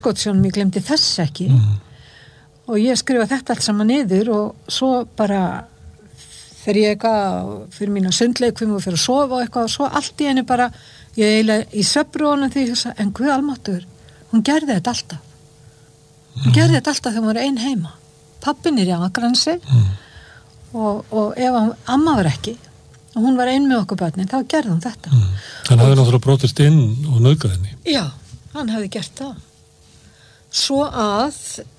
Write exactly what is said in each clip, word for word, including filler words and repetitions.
skotsjónum, ég glemdi þess ekki mm. og ég skrifa þetta allt saman niður og svo bara fer ég eitthvað fyrir mína sundleikvim og fyrir að sofa og eitthvað og svo allt í henni bara ég eiginlega í svefnrofunum því ég hugsa, en Guð almáttugur, hún gerði þetta alltaf hún mm. gerði þetta alltaf þegar hún var ein heima pappinn er í Akranesi mm. og, og ef hann, amma var ekki og hún var ein með okkur börnin, þá gerði hún þetta mm. Hann hafði náttúrulega brotist inn og nauðgað henni já, hann hefði gert það svo að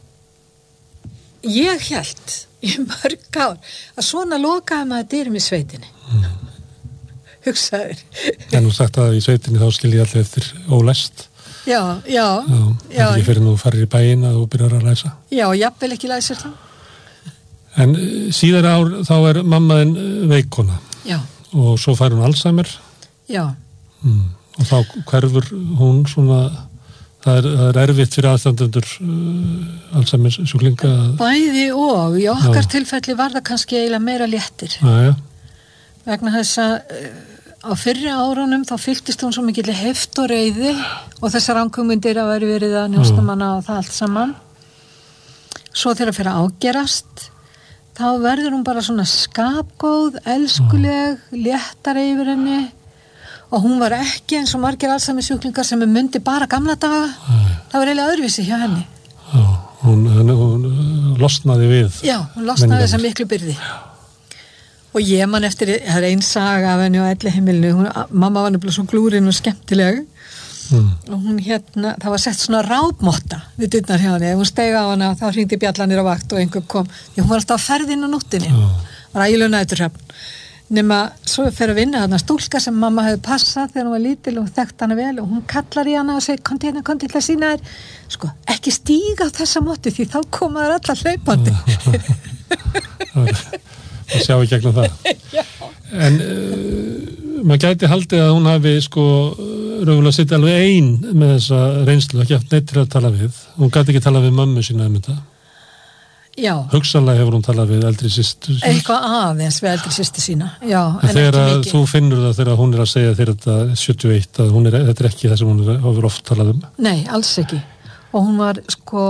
ég hélt í mörg ár að svona lokaði maður dyrum í sveitinni mm. hugsaður en þú sagt að í sveitinni þá skil ég allir eftir ólæst já, já, já, já ekki fyrir nú farir í bæinn að þú byrjar að læsa já, jafnvel ekki læsir það en síðar ár þá er mammaðin veikona já. og svo fær hún Alzheimer já mm. og þá hverfur hún svona það er, það er erfitt fyrir aðstandendur uh, Alzheimer sjúklinga bæði og í okkar já. Tilfelli var það kannski eiginlega meira léttir já, já. vegna þess að uh, á fyrri árunum þá fylltist hún svo mikill heft og reiði og þessar ranghugmyndir að vera verið að njósna manna og það allt saman svo þegar fyrir að ágerast þá verður hún bara svona skapgóð, elskuleg léttar yfir henni og hún var ekki eins og margir Alzheimer sjúklingar sem er myndi bara gamla daga Æ. Það var eiginlega öðruvísi hjá henni já, hún, hún, hún losnaði við já, hún losnaði þessa miklu byrði já. Og ég man eftir, það er ein saga af henni á elliheimilinu, mamma var nefnilega svo glúrin og skemmtileg mm. og hún hérna, það var sett svona rábmotta við dyrnar hjá henni, ef hún steig á hana þá hringdi bjallanir á vakt og einhver kom því hún var alltaf á ferðin á nóttinni já. Var ægilega næturhrafn nema svo fer að vinna þarna stúlka sem mamma hefði passað þegar hún var lítil og hún þekkt hana vel og hún kallar í hana og segir, kom til hérna, kom til að sína þér sko, ekki stíga á þessa móti því þá koma þær allar hlaupandi það sjá í gegnum það en uh, maður gæti haldið að hún hafi sko raunverulega sitt alveg ein með þessa reynslu, ekki haft neitt til að tala við hún gæti ekki tala við mömmu sína um þetta já. Hugsanlega hefur hún talað við eldri systur eitthvað aðeins við eldri systur sína já, en, en þegar þú finnur það þegar hún er að segja þér þetta sjötíu og eitt að hún er, þetta er ekki það sem hún er, hefur oft talað um nei, alls ekki og hún var sko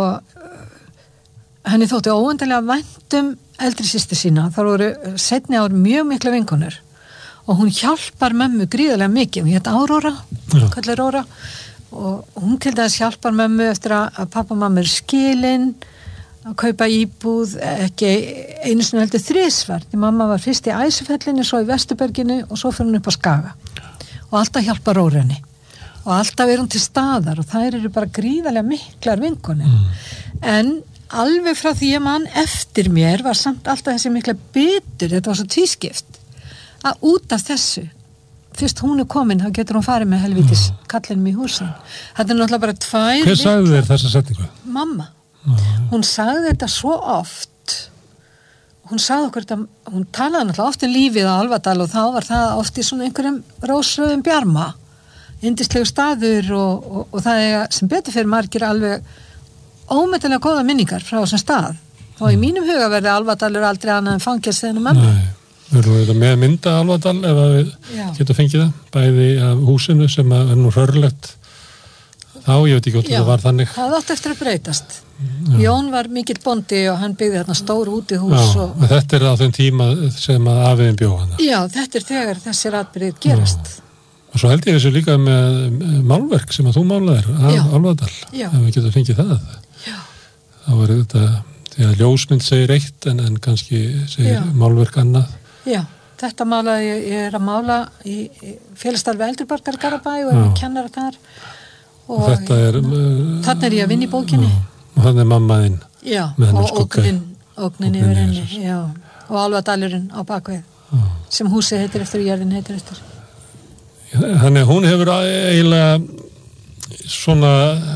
henni þótti óendanlega vænt um eldri systur sína, þar voru seinni ár mjög mikla vinkonur og hún hjálpar mömmu gríðarlega mikið hún hét Áróra, kallar Róra og hún til dæmis hjálpar mömmu eftir að, að pappa og mamma er skilin að kaupa íbúð ekki einu sinni heldur þrisvar því mamma var fyrst í Æsufellinu svo í Vesturberginu og svo fyrir hún upp á Skaga og alltaf hjálpa Rórenni og alltaf er hún til staðar og þær eru bara gríðarlega miklar vinkonir mm. en alveg frá því að mann eftir mér var samt alltaf þessi mikla bitur þetta var svo tvískipt að út af þessu fyrst hún er komin þá getur hún farið með helvítis mm. kallinum í húsin þetta er náttúrulega bara tvær hver sagði þér þessa setningu? Mamma hún sagði þetta svo oft hún sagði okkur þetta hún talaði náttúrulega oft um lífið á Alvadal og þá var það oft í svona einhverjum rósröðum bjarma yndislegu staður og, og, og það er sem betur fyrir margir alveg ómetanlega góða minningar frá þessum stað þá í mínum huga verði Alvadalur aldrei annað en fangelsi en um mömmu við erum við með mynda Alvadal ef við getum fengið það bæði af húsinu sem er nú hörlegt þá, ég veit ekki hvort það var þannig það átti eftir að breytast já. Jón var mikill bóndi og hann byggði þarna stór útihús já, og... þetta er á þeim tíma sem að afiðin bjó hana já, þetta er þegar þessir atbyrðir gerast já. Og svo held ég þessu líka með málverk sem að þú málaðir af Alvadal, ef við getum fengið það já. Þá er þetta því að ljósmynd segir eitt en, en kannski segir já. Málverk annað já, þetta málaði ég, ég er að mála í, í félagsstarfi Eldriborgar Garabæ og er kennara þar og, og er, þannig er ég að vinna í bókinni já, og þannig er mammaðinn já, og ógnin, ógnin yfir henni já, og Alvadalurinn á bakvið já. Sem húsið heitir eftir og jörðin heitir eftir þannig hún hefur eiginlega svona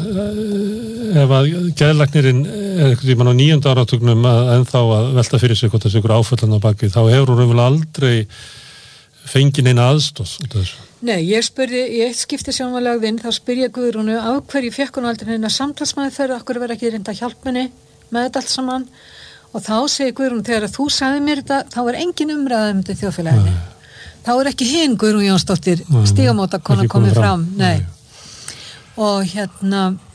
ef að geðlæknirinn er eitthvað tímann á níunda áratugnum að ennþá að velta fyrir sig hvort þessi ykkur áföllan á bakvið þá hefur hún raunverulega aldrei fengið neina aðstóð út af þessu Nei, ég spurði, í eitt skipti sem hún var lagð inn, þá spurði ég Guðrúnu af hverju fékk hún aldrei neina samtalsmaðurferð, okkur verið ekki reynda að hjálpa henni með þetta allt saman og þá segi Guðrún, þegar þú sagði mér þetta, þá er engin umræða um þetta þjóðfélaginu. Þá er ekki hinn Guðrún Jónsdóttir stígamóta konan komið fram, nei. nei. Og hérna,